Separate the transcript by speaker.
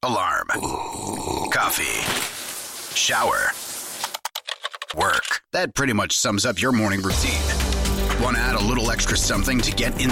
Speaker 1: Alarm. Coffee. Shower. Work. That pretty much sums up your morning routine. Want to add a little extra something to get in